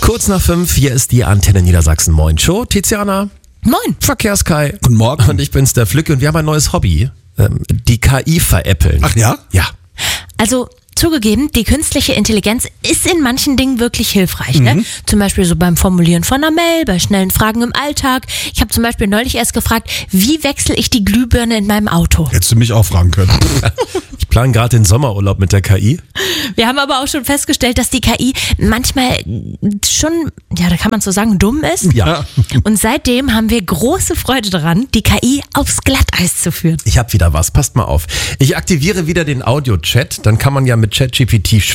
Kurz nach 5, hier ist die Antenne Niedersachsen Moin Show. Tiziana. Moin. Verkehrskai. Guten Morgen. Und ich bin's, der Flücke, und wir haben ein neues Hobby. Die KI veräppeln. Ach ja? Ja. Also zugegeben, die künstliche Intelligenz ist in manchen Dingen wirklich hilfreich. Ne? Zum Beispiel so beim Formulieren von einer Mail, bei schnellen Fragen im Alltag. Ich habe zum Beispiel neulich erst gefragt, wie wechsle ich die Glühbirne in meinem Auto? Hättest du mich auch fragen können. Ich plane gerade den Sommerurlaub mit der KI. Wir haben aber auch schon festgestellt, dass die KI manchmal schon, ja, da kann man so sagen, dumm ist. Ja. Und seitdem haben wir große Freude daran, die KI aufs Glatteis zu führen. Ich habe wieder was, passt mal auf. Ich aktiviere wieder den Audio-Chat, dann kann man ja mit ChatGPT